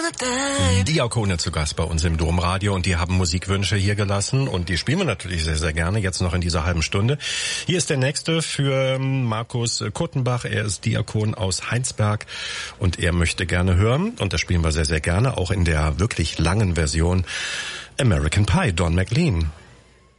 Diakone zu Gast bei uns im Domradio und die haben Musikwünsche hier gelassen und die spielen wir natürlich sehr, sehr gerne jetzt noch in dieser halben Stunde. Hier ist der nächste für Markus Kurtenbach. Er ist Diakon aus Heinsberg und er möchte gerne hören und das spielen wir sehr, sehr gerne, auch in der wirklich langen Version American Pie, Don McLean.